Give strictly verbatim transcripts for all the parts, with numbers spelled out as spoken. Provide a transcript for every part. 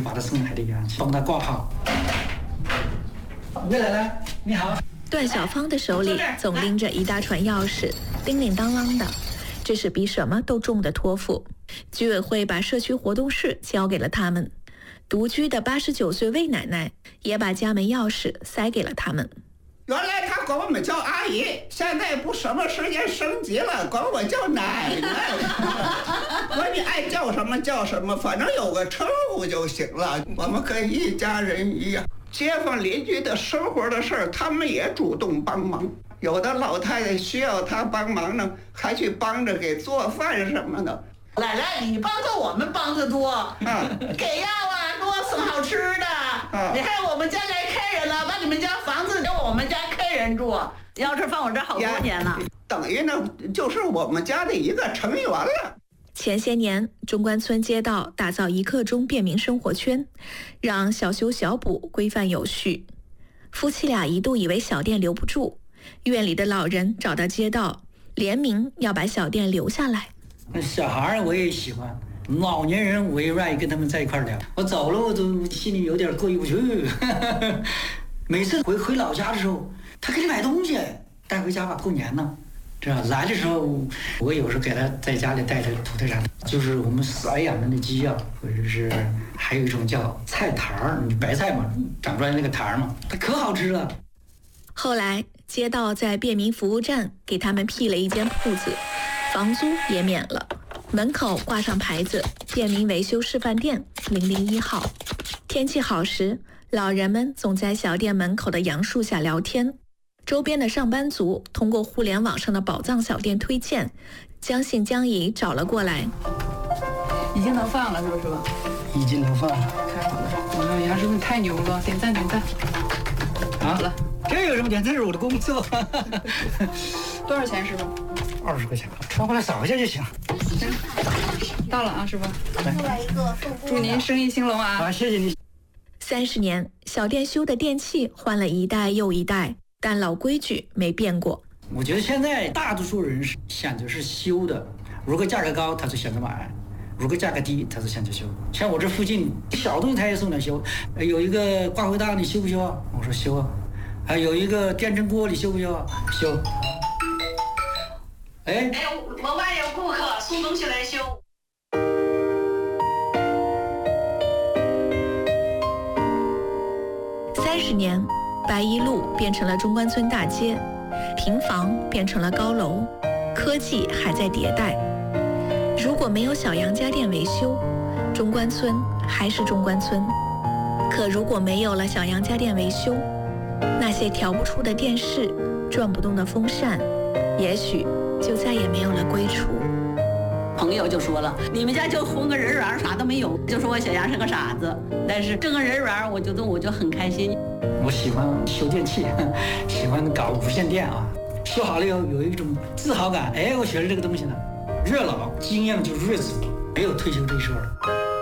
把他送海里边去，帮他挂号。魏奶奶，你好。 段小芳的手里总拎着一大串钥匙，叮铃当啷的，这是比什么都重的托付。居委会把社区活动室交给了他们，独居的八十九岁魏奶奶也把家门钥匙塞给了他们。 原来她管我们叫阿姨，现在不什么时间升级了，管我叫奶奶。管你爱叫什么叫什么，反正有个称呼就行了。我们跟一家人一样，街坊邻居的生活的事儿，他们也主动帮忙。有的老太太需要他帮忙呢，还去帮着给做饭什么的。 奶奶，你帮着我们帮得多，啊、给药啊，给我送好吃的。啊、你看我们家来客人了，把你们家房子给我们家客人住，钥匙放我这好多年了。 等于呢，就是我们家的一个成员了。 前些年，中关村街道打造一刻钟便民生活圈，让小修小补规范有序。夫妻俩一度以为小店留不住，院里的老人找到街道，联名要把小店留下来。 小孩我也喜欢，老年人我也愿意跟他们在一块聊。我走了我都心里有点过意不去。每次回回老家的时候，他给你买东西带回家吧，过年呢。这样来的时候，我有时候给他在家里带着土特产，就是我们散养的那鸡啊，或者是还有一种叫菜坛儿，白菜嘛，长出来那个坛儿嘛，它可好吃了。 后来街道在便民服务站给他们辟了一间铺子，房租也免了，门口挂上牌子“便民维修示范店零零一号”。天气好时，老人们总在小店门口的杨树下聊天。周边的上班族通过互联网上的宝藏小店推荐，将信将疑找了过来。 已经能放了是不是吧？ 已经能放了。 太好了！哎呀，是不是太牛了？点赞点赞。 好了，这有什么点？这是我的工作。 多少钱师傅？ 二十块钱，穿过来扫一下就行。 到了啊，师傅。祝您生意兴隆啊！ 好，谢谢你。 三十年，小店修的电器换了一代又一代。但老规矩没变过。 我觉得现在大多数人选择是修的，如果价格高，他就选择买；如果价格低，他就选择修。像我这附近小东西他也送点修，有一个挂回大你修不修啊？我说修啊。还有一个电蒸锅你修不修啊？修。哎哎，我外有顾客送东西来修。 三十年。白衣路变成了中关村大街，平房变成了高楼，科技还在迭代。如果没有小杨家电维修，中关村还是中关村。可如果没有了小杨家电维修，那些调不出的电视、转不动的风扇，也许就再也没有了归处。 朋友就说了，你们家就混个人缘，啥都没有，就说我小杨是个傻子。但是这个人缘，我觉得我就很开心。 我喜欢修电器，喜欢搞无线电啊，修好了以后有一种自豪感。哎，我学了这个东西呢，越老经验就越足，没有退休这一说了。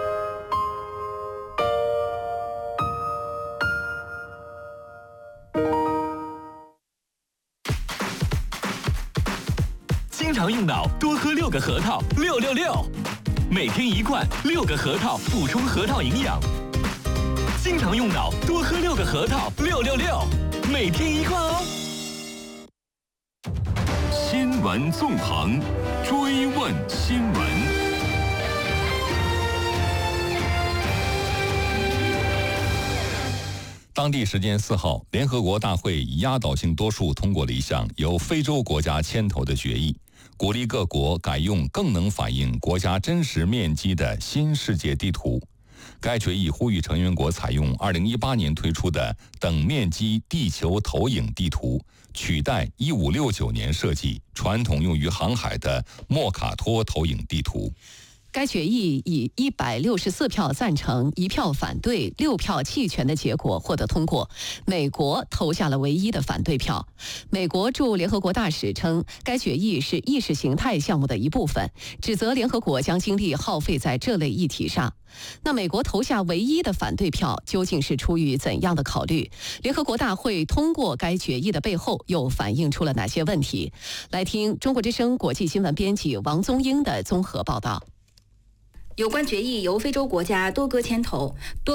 经常用脑，多喝六个核桃，六六六，每天一罐，六个核桃补充核桃营养。经常用脑，多喝六个核桃，六六六，每天一罐哦。新闻纵横，追问新闻。 当地时间四号，联合国大会以压倒性多数通过了一项由非洲国家牵头的决议，鼓励各国改用更能反映国家真实面积的新世界地图。该决议呼吁成员国采用二零一八年推出的等面积地球投影地图，取代一五六九年设计、传统用于航海的莫卡托投影地图。 该决议以一百六十四票赞成、一票反对、六票弃权的结果获得通过。美国投下了唯一的反对票。美国驻联合国大使称，该决议是意识形态项目的一部分，指责联合国将精力耗费在这类议题上。那美国投下唯一的反对票，究竟是出于怎样的考虑？联合国大会通过该决议的背后，又反映出了哪些问题？来听中国之声国际新闻编辑王宗英的综合报道。 有关决议由非洲国家多哥牵头，多